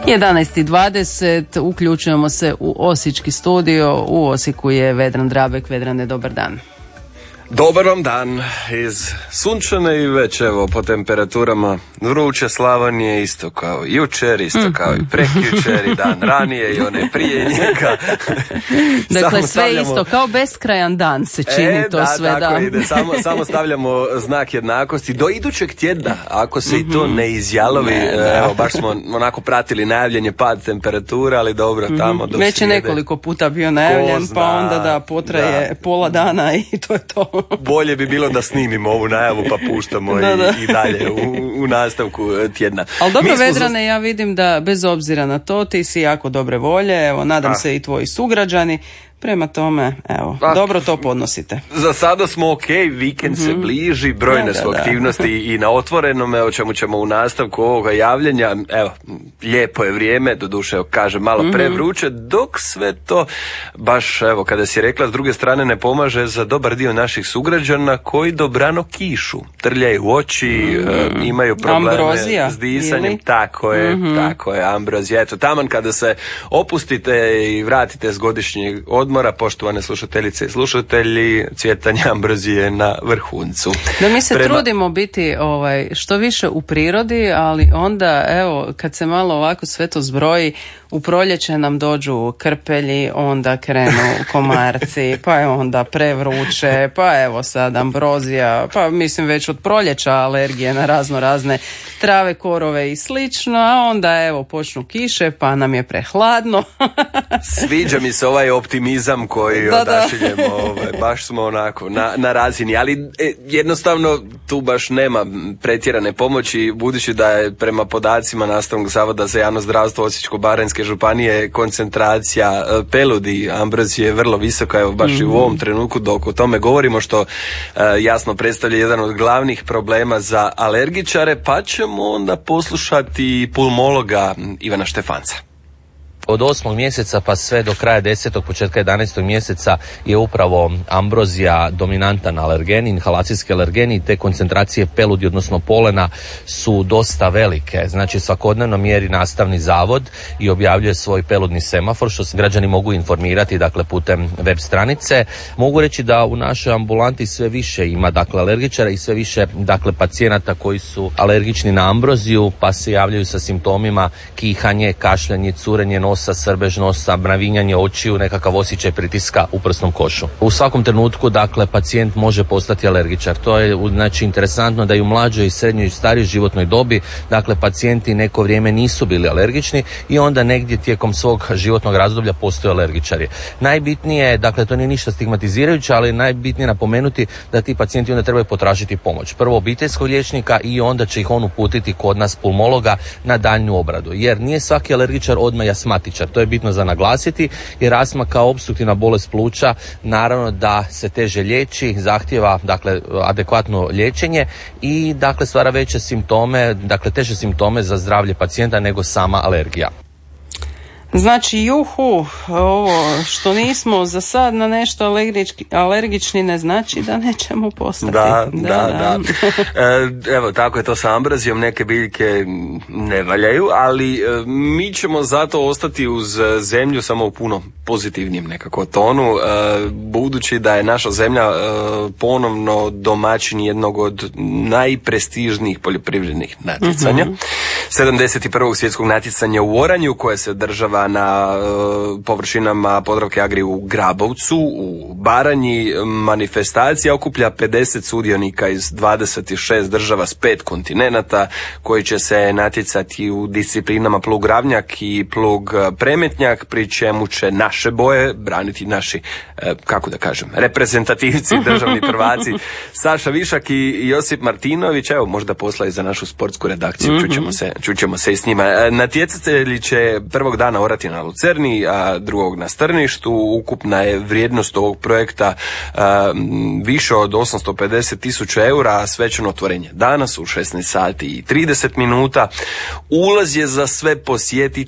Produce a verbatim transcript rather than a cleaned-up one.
jedanaest i dvadeset uključujemo se u Osječki studio. U Osijeku je Vedran Drabek. Vedrane, dobar dan. Dobar vam dan iz sunčane i već evo po temperaturama vruće Slavonije, isto kao jučer, isto kao i prekjučer i dan ranije i one prije njega. Dakle, sve stavljamo... isto, kao beskrajan dan se čini e, to da, sve. Tako da, ide, samo, samo stavljamo znak jednakosti do idućeg tjedna, ako se mm-hmm. i to ne izjalovi. Ne, evo, baš smo onako pratili najavljenje pad temperatura, ali dobro, mm-hmm. tamo dok već je nekoliko puta bio najavljen, zna, pa onda da potraje da. pola dana i to je to. Bolje bi bilo da snimimo ovu najavu pa puštamo da, i, da. i dalje u, u nastavku tjedna. Ali dobro, Vedrane, za... ja vidim da bez obzira na to ti si jako dobre volje, evo, nadam A. se i tvoji sugrađani. Prema tome, evo, A, dobro to podnosite. Za sada smo ok, vikend mm-hmm. se bliži, brojne da, su da, aktivnosti da. i na otvorenome, o čemu ćemo u nastavku ovoga javljanja. Evo, lijepo je vrijeme, doduše, kaže, malo mm-hmm. prevruće, dok sve to, baš, evo, kada si rekla, s druge strane ne pomaže za dobar dio naših sugrađana koji dobrano kišu, trljaju oči, mm-hmm. e, imaju probleme Ambrozija, s disanjem. Ili? Tako je, mm-hmm. tako je, ambrozija. Eto, taman kada se opustite i vratite s godišnjeg odmora, poštovane slušateljice i slušatelji, cvjetanje ambrozije na vrhuncu. Da mi se Prema... trudimo biti ovaj, što više u prirodi, ali onda, evo, kad se malo ovako sve to zbroji, u proljeće nam dođu krpelji, onda krenu komarci, pa je onda prevruće, pa evo sad ambrozija, pa mislim već od proljeća alergije na razno razne trave, korove i slično, a onda evo počnu kiše, pa nam je prehladno. Sviđa mi se ovaj optimizam koji da, odašiljemo, ovaj, baš smo onako na, na razini, ali e, jednostavno tu baš nema pretjerane pomoći, budući da je prema podacima Nastavnog zavoda za javno zdravstvo Osječko-baranjske županije koncentracija peludi ambrozije vrlo visoka, evo baš mm-hmm. i u ovom trenutku dok o tome govorimo, što e, jasno predstavlja jedan od glavnih problema za alergičare, pa ćemo onda poslušati pulmologa Ivana Štefanca. Od osmog mjeseca pa sve do kraja desetog, početka jedanaestog mjeseca je upravo ambrozija dominantan alergen, inhalacijski alergen, i te koncentracije peludi, odnosno polena, su dosta velike. Znači, svakodnevno mjeri Nastavni zavod i objavljuje svoj peludni semafor, što se građani mogu informirati, dakle, putem web stranice. Mogu reći da u našoj ambulanti sve više ima, dakle, alergičara i sve više, dakle, pacijenata koji su alergični na ambroziju, pa se javljaju sa simptomima kihanje, kašljanje, curenje nosa, srbež nosa, navinjanje očiju, nekakav osjećaj pritiska u prsnom košu. U svakom trenutku, dakle, pacijent može postati alergičar. To je, znači, interesantno da i u mlađoj i srednjoj i starijoj životnoj dobi, dakle, pacijenti neko vrijeme nisu bili alergični i onda negdje tijekom svog životnog razdoblja postaju alergičari. Najbitnije je, dakle, to nije ništa stigmatizirajuće, ali najbitnije napomenuti da ti pacijenti onda trebaju potražiti pomoć. Prvo obiteljskog liječnika i onda će ih on uputiti kod nas pulmologa na daljnju obradu. Jer nije svaki alergičar odmah astmatičar. To je bitno za naglasiti, jer astma kao opstruktivna bolest pluća naravno da se teže liječi, zahtijeva, dakle, adekvatno liječenje i, dakle, stvara veće simptome, dakle, teže simptome za zdravlje pacijenta nego sama alergija. Znači, juhu, ovo što nismo za sad na nešto alergički, alergični ne znači da nećemo postati. Da, da, da. da. E, evo, tako je to sa ambrozijom, neke biljke ne valjaju, ali e, mi ćemo zato ostati uz zemlju samo u puno pozitivnijem nekako tonu, e, budući da je naša zemlja e, ponovno domaćin jednog od najprestižnijih poljoprivrednih natjecanja. Mm-hmm. sedamdeset prvog svjetskog natjecanja u oranju, koje se država na uh, površinama Podravke Agri u Grabovcu, u Baranji. Manifestacija okuplja pedeset sudionika iz dvadeset šest država s pet kontinenata, koji će se natjecati u disciplinama plug ravnjak i plug premetnjak, pri čemu će naše boje braniti naši, uh, kako da kažem, reprezentativci, državni prvaci Saša Višak i Josip Martinović. Evo, možda posla i za našu sportsku redakciju, mm-hmm. čućemo se, čućemo se i s njima. Natjecatelji će prvog dana orati na Lucerni, a drugog na Strništu. Ukupna je vrijednost ovog projekta a, više od osamsto pedeset tisuća eura, a svečano otvorenje danas u šesnaest sati i trideset minuta. Ulaz je za sve posjetitelje